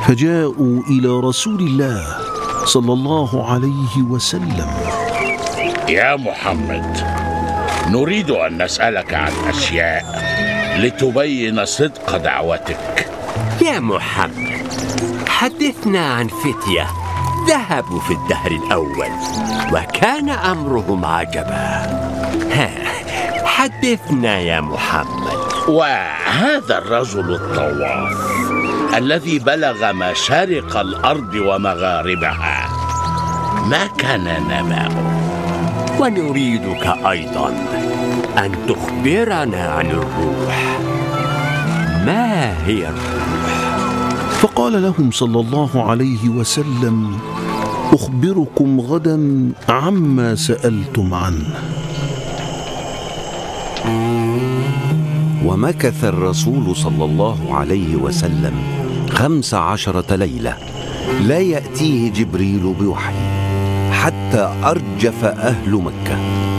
فجاءوا إلى رسول الله صلى الله عليه وسلم. يا محمد، نريد أن نسألك عن أشياء لتبين صدق دعوتك. يا محمد، حدثنا عن فتية ذهبوا في الدهر الأول وكان أمرهم عجبا. حدثنا يا محمد. وهذا الرجل الطواف الذي بلغ مشارق الأرض ومغاربها، ما كان نماؤه؟ ونريدك أيضا أن تخبرنا عن الروح. ما هي الروح؟ فقال لهم صلى الله عليه وسلم: أخبركم غدا عما سألتم عنه. ومكث الرسول صلى الله عليه وسلم 15 ليلة لا يأتيه جبريل بوحي، حتى أرجف أهل مكة.